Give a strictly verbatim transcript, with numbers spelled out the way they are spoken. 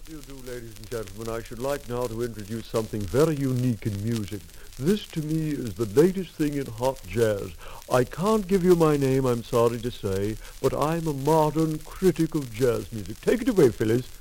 Do you do, ladies and gentlemen? I should like now to introduce something very unique in music. This, to me, is the latest thing in hot jazz. I can't give you my name, I'm sorry to say, but I'm a modern critic of jazz music. Take it away, Phyllis.